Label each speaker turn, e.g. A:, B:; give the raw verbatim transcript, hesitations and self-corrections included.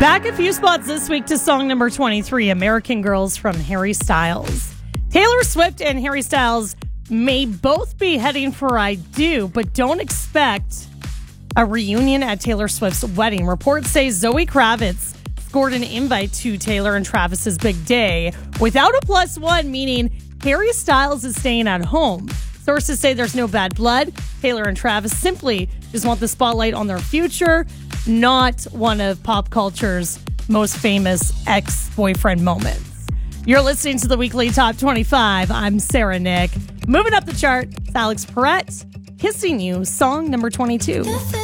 A: Back a few spots this week to song number twenty-three, American Girls from Harry Styles. Taylor Swift and Harry Styles may both be heading for I Do, but don't expect a reunion at Taylor Swift's wedding. Reports say Zoe Kravitz scored an invite to Taylor and Travis's big day without a plus one, meaning Harry Styles is staying at home. Sources say there's no bad blood. Taylor and Travis simply just want the spotlight on their future, not one of pop culture's most famous ex-boyfriend moments. You're listening to the Weekly Top twenty-five. I'm Sarah Nick. Moving up the chart, it's Alex Perret, Kissing You, song number twenty-two.